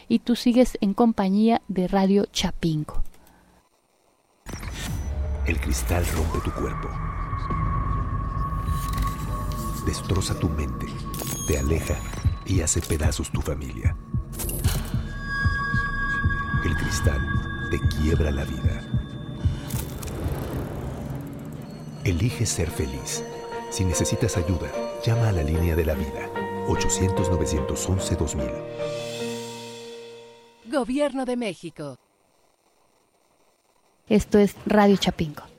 y tú sigues en compañía de Radio Chapingo. El cristal rompe tu cuerpo, destroza tu mente, te aleja y hace pedazos tu familia. El cristal te quiebra la vida. Elige ser feliz. Si necesitas ayuda, llama a la línea de la vida, 800-911-2000. Gobierno de México. Esto es Radio Chapingo.